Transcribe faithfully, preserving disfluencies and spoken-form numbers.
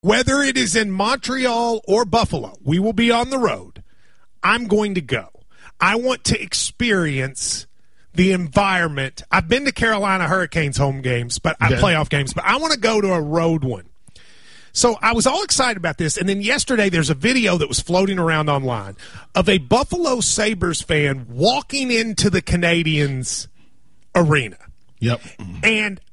Whether it is in Montreal or Buffalo, we will be on the road. I'm going to go. I want to experience the environment. I've been to Carolina Hurricanes home games, but yeah. playoff games, but I want to go to a road one. So I was all excited about this, and then yesterday there's a video that was floating around online of a Buffalo Sabres fan walking into the Canadiens arena. Yep. And